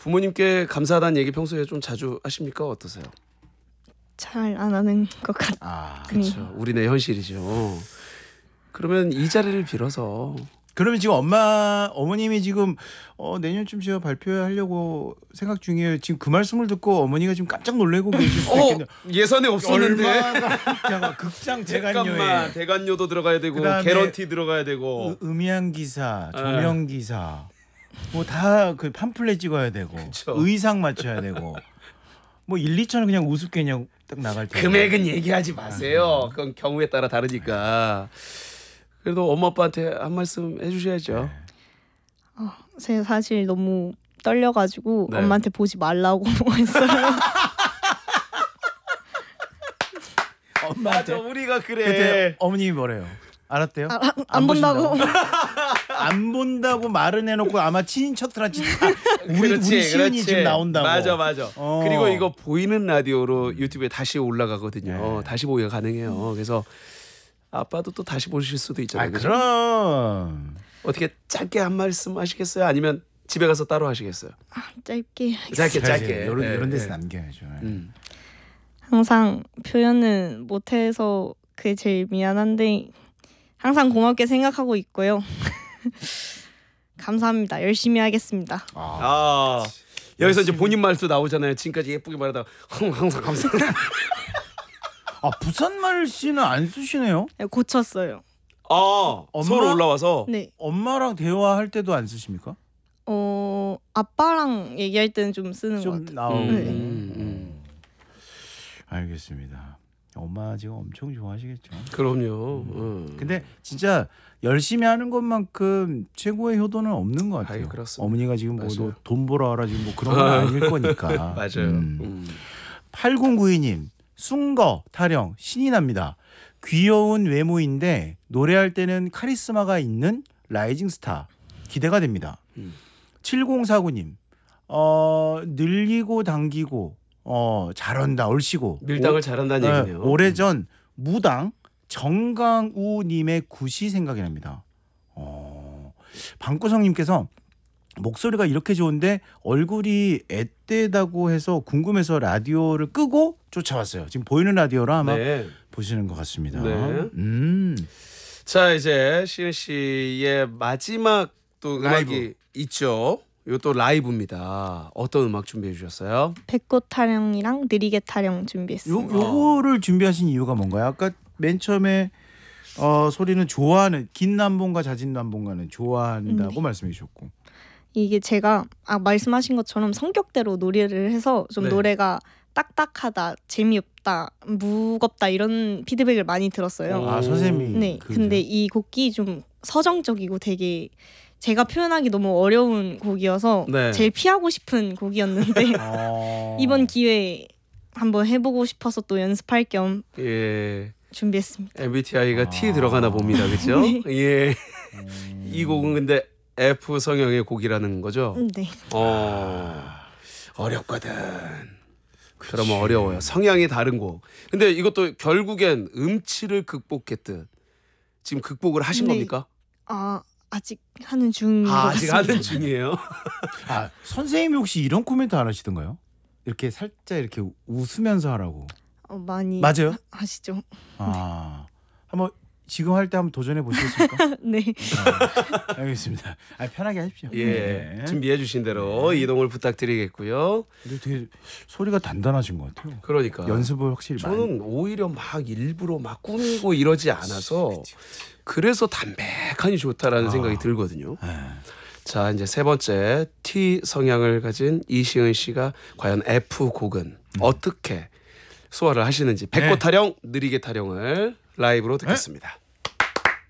부모님께 감사하다는 얘기 평소에 좀 자주 하십니까? 어떠세요? 잘 안 하는 것 같아요. 아, 그렇죠. 우리네 현실이죠. 그러면 이 자리를 빌어서 그러면 지금 어머님이 지금 내년쯤 제가 발표하려고 생각 중이에요. 지금 그 말씀을 듣고 어머니가 지금 깜짝 놀라고 계실 수 있겠네요. 예산에 없었는데. 얼마나 극장 잠깐만 재간료에 대관료도 들어가야 되고 그다음에 개런티 들어가야 되고 음향 기사, 조명 기사, 뭐 다 그 팜플렛 찍어야 되고 그쵸. 의상 맞춰야 되고 뭐 1, 2천은 그냥 우습게 그냥 딱 나갈 때. 금액은 얘기하지 마세요. 그건 경우에 따라 다르니까. 그래도 엄마 아빠한테 한 말씀 해주셔야죠. 제가 사실 너무 떨려가지고 네. 엄마한테 보지 말라고 했어요. 엄마한테. 맞아, 우리가 그때 그래. 어머님이 뭐래요? 알았대요? 안 본다고. 안 본다고 말은 해놓고 아마 친인척들한테 다 우리 그렇지, 시은이 그렇지. 지금 나온다고. 맞아. 그리고 이거 보이는 라디오로 유튜브에 다시 올라가거든요. 다시 보기가 가능해요. 그래서 아빠도 또 다시 보실 수도 있잖아요. 그죠? 그럼. 어떻게 짧게 한 말씀 하시겠어요? 아니면 집에 가서 따로 하시겠어요? 짧게. 짧게. 이런 데서 예. 남겨야죠. 항상 표현은 못해서 그게 제일 미안한데 항상 고맙게 생각하고 있고요. 감사합니다. 열심히 하겠습니다. 여기서 이제 본인 말도 나오잖아요. 지금까지 예쁘게 말하다가 항상 감사합니다. 부산 말씨는 안 쓰시네요? 고쳤어요. 서로 올라와서. 네. 엄마랑 대화할 때도 안 쓰십니까? 아빠랑 얘기할 때는 좀 쓰는 것 좀 같아요. 나오고. 네. 알겠습니다. 엄마 지금 엄청 좋아하시겠죠. 그럼요. 근데 진짜 열심히 하는 것만큼 최고의 효도는 없는 것 같아요. 아유, 그렇습니다. 어머니가 지금 뭐 맞아요. 돈 벌어 와라 지금 뭐 그런 건 아닐 거니까. 맞아요. 8092님 숭거 타령 신이 납니다. 귀여운 외모인데 노래할 때는 카리스마가 있는 라이징 스타 기대가 됩니다. 7049님 늘리고 당기고 잘한다 얼씨고 밀당을 잘한다는 얘기네요. 오래전 무당 정강우님의 굿이 생각이 납니다. 방구성님께서 목소리가 이렇게 좋은데 얼굴이 앳되다고 해서 궁금해서 라디오를 끄고 쫓아왔어요. 지금 보이는 라디오로 아마 네. 보시는 것 같습니다. 네. 자, 이제 시은 씨의 마지막 또 라이브. 음악이 있죠. 이것도 라이브입니다. 어떤 음악 준비해 주셨어요? 배꽃 타령이랑 느리게 타령 준비했습니다. 요거를 준비하신 이유가 뭔가요? 아까 맨 처음에 소리는 좋아하는 긴 남봉과 잦은 남봉과는 좋아한다고 말씀해 주셨고 이게 제가 말씀하신 것처럼 성격대로 노래를 해서 좀 네. 노래가 딱딱하다, 재미없다, 무겁다 이런 피드백을 많이 들었어요. 선생님이 네, 그죠? 근데 이 곡이 좀 서정적이고 되게 제가 표현하기 너무 어려운 곡이어서 네. 제일 피하고 싶은 곡이었는데 이번 기회에 한번 해보고 싶어서 또 연습할 겸 예. 준비했습니다. MBTI가 T 들어가나 봅니다. 그렇죠? 네. 예. 이 곡은 근데 F 성향의 곡이라는 거죠? 네. 어렵거든. 그러면 어려워요. 성향이 다른 곡. 근데 이것도 결국엔 음치를 극복했듯 지금 극복을 하신 네. 겁니까? 아직 하는 중인 것 아직 같습니다. 하는 중이에요. 선생님이 혹시 이런 코멘트 안 하시던가요? 이렇게 살짝 이렇게 웃으면서 하라고. 많이 맞아요? 하시죠. 한번 지금 할 때 한번 도전해 보시겠습니까? 네. 알겠습니다. 편하게 하십시오. 예. 네. 준비해 주신 대로 이동을 부탁드리겠고요. 근데 되게 소리가 단단하신 것 같아요. 그러니까 연습을 확실히 많이. 저는 오히려 막 일부러 막 꾸미고 이러지 않아서 그래서 담백하니 좋다라는 생각이 들거든요. 자, 이제 세 번째 T 성향을 가진 이시은 씨가 과연 F 곡은 어떻게 소화를 하시는지 배꼽 타령, 느리게 타령을 라이브로 듣겠습니다.